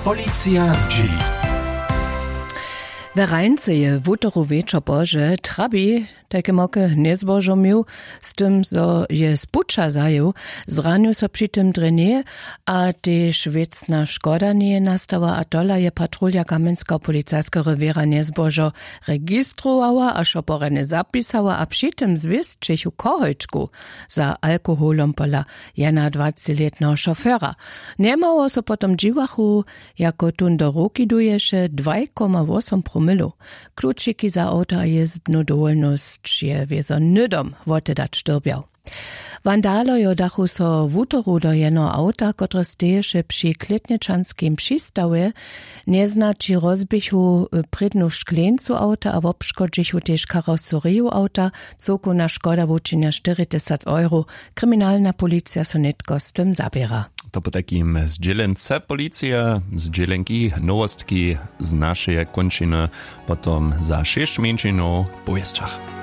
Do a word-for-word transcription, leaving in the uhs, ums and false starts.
Policja z dzieli. We Rajnce je wutoru wieczor Boże trabi, takie moke nie zbożomił, z tym, zo je spucza zajął, zranił so przy tym drenie, a też wiecna szkoda nie nastała, a dola je patrulia Kamenska policajska rewiera nie zbożo registrowała, a szoporene zapisała, a przy tym zwiestczychu kohojczku za alkoholom pola jena dwudziestoletnego szofera. Nie mało so potom dziwachu, jako tun do ruki duješe dwa przecinek osiem promilo. Kluczyki za auta a jezdnu dowolność je wiezo nydom wote dat sztyrbiał. Wandalo jo dachu so wutoru do jeno auta, kotre steješe przy Kletničanskim przystawie, nie zna či rozbichu prednu šklencu auta, a wobškodžichu tež karoseriju auta, cokuna škoda wučinja čtyřicet euro. Kriminalna policja so netko z tym zabiera. To po takim zdzielence policja, zdzielenki, nowostki z naszej kończyny, potom za sześć miesięcy po Jeszczach.